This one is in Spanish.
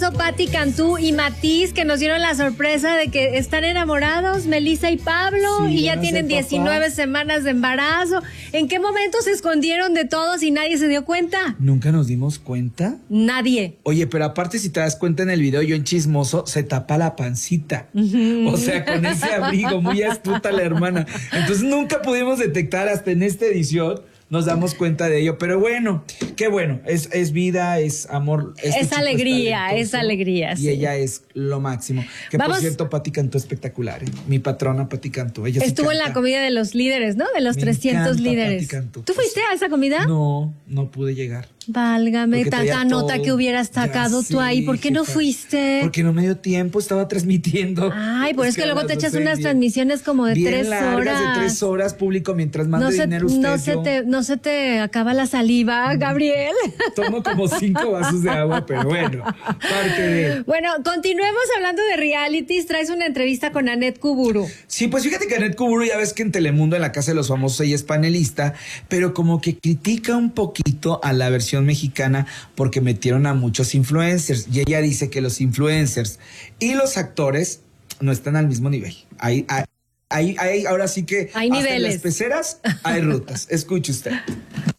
caso Patti Cantú y Matiz, que nos dieron la sorpresa de que están enamorados, Melissa y Pablo, Sí, y ya van a tienen ser 19 papás. semanas de embarazo. ¿En qué momento se escondieron de todos y nadie se dio cuenta? ¿Nunca nos dimos cuenta? Nadie. Oye, pero aparte si te das cuenta en el video, yo en chismoso, se tapa la pancita. O sea, con ese abrigo, muy astuta la hermana. Entonces nunca pudimos detectar hasta en esta edición. Nos damos cuenta de ello, pero bueno, qué bueno, es vida, es amor. Este Es chico alegría, talentoso es alegría, Y sí. ella es lo máximo. Que Vamos. por cierto, Patti cantó espectacular, ¿eh? Mi patrona Patti Cantú. Ella sí Estuvo en la canta. comida de los líderes, ¿no? De los Me 300 encanta líderes. Patti Cantú. ¿Tú fuiste a esa comida? No pude llegar. Válgame, Porque tanta traía nota todo. que hubieras Ya sacado tú sé, ahí. ¿Por qué no jefa. fuiste? Porque no me dio tiempo, estaba transmitiendo. Ay, pues es que a luego las te echas 12 unas bien- transmisiones como de bien 3 largas, horas. de 3 horas, público, mientras mande dinero usted. No se te acaba la saliva, Gabriel. Tomo como 5 vasos de agua, pero bueno, parte de... Bueno, continuemos hablando de realities. Traes una entrevista con Annette Kuburu. Sí, pues fíjate que Annette Kuburu, ya ves que en Telemundo, en la Casa de los Famosos, ella es panelista, pero como que critica un poquito a la versión mexicana porque metieron a muchos influencers. Y ella dice que los influencers y los actores no están al mismo nivel. Ahora sí que Hay hasta en niveles. las peceras hay rutas. Escuche usted.